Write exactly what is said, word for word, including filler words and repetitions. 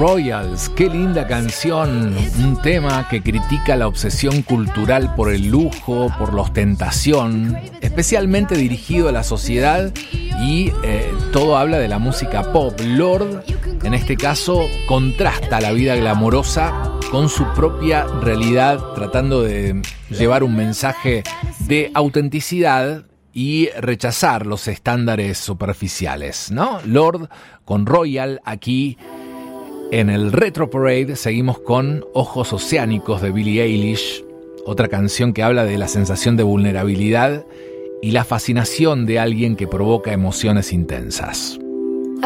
Royals, qué linda canción, un tema que critica la obsesión cultural por el lujo, por la ostentación, especialmente dirigido a la sociedad y eh, todo habla de la música pop. Lorde, en este caso, contrasta la vida glamorosa con su propia realidad, tratando de llevar un mensaje de autenticidad y rechazar los estándares superficiales, ¿no? Lorde con Royal aquí en el Retro Parade. Seguimos con Ojos Oceánicos de Billie Eilish, otra canción que habla de la sensación de vulnerabilidad y la fascinación de alguien que provoca emociones intensas.